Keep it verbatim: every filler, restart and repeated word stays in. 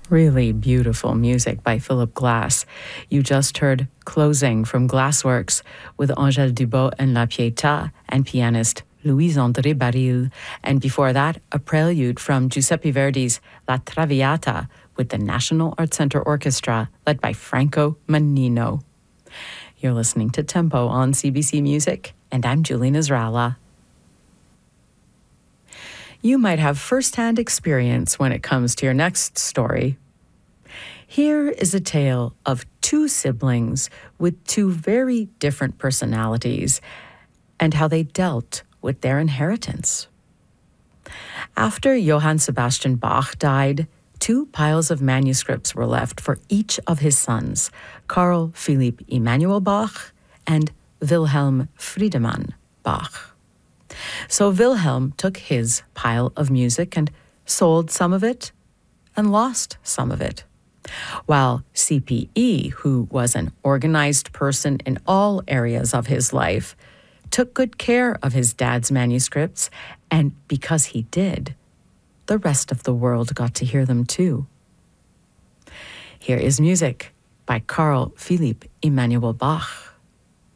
Really beautiful music by Philip Glass. You just heard Closing from Glassworks with Angèle Dubos and La Pietà and pianist Louise-André Baril. And before that, a prelude from Giuseppe Verdi's La Traviata with the National Art Center Orchestra led by Franco Mannino. You're listening to Tempo on C B C Music, and I'm Julie Nasrallah. You might have first-hand experience when it comes to your next story. Here is a tale of two siblings with two very different personalities and how they dealt with their inheritance. After Johann Sebastian Bach died, two piles of manuscripts were left for each of his sons, Carl Philipp Emanuel Bach and Wilhelm Friedemann Bach. So Wilhelm took his pile of music and sold some of it and lost some of it, while C P E, who was an organized person in all areas of his life, took good care of his dad's manuscripts, and because he did, the rest of the world got to hear them too. Here is music by Carl Philipp Emanuel Bach.